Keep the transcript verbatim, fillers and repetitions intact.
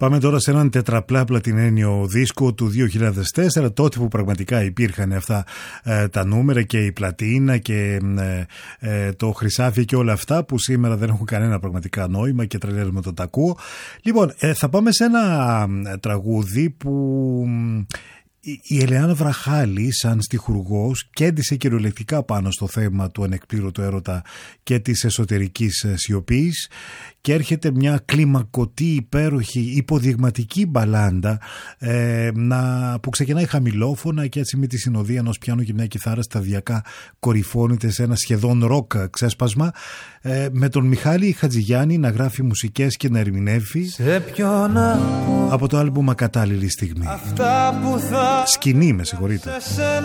Πάμε τώρα σε έναν τετραπλά πλατινένιο δίσκο του δύο χιλιάδες τέσσερα, τότε που πραγματικά υπήρχαν αυτά ε, τα νούμερα και η πλατίνα και ε, ε, το χρυσάφι και όλα αυτά που σήμερα δεν έχουν κανένα πραγματικά νόημα και τρελαίνουμε το τακούω. Λοιπόν, ε, θα πάμε σε ένα τραγούδι που η Ελεάνα Βραχάλη σαν στιχουργός κέντησε κυριολεκτικά πάνω στο θέμα του ανεκπλήρωτου έρωτα και της εσωτερικής σιωπής και έρχεται μια κλιμακωτή, υπέροχη, υποδειγματική μπαλάντα ε, να, που ξεκινάει χαμηλόφωνα και έτσι με τη συνοδεία ενός πιάνου και μια κιθάρα σταδιακά κορυφώνεται σε ένα σχεδόν ροκ ξέσπασμα ε, με τον Μιχάλη Χατζηγιάννη να γράφει μουσικές και να ερμηνεύει από το άλμπουμ Ακατάλληλη Στιγμή. Σκηνή, με συγχωρείτε.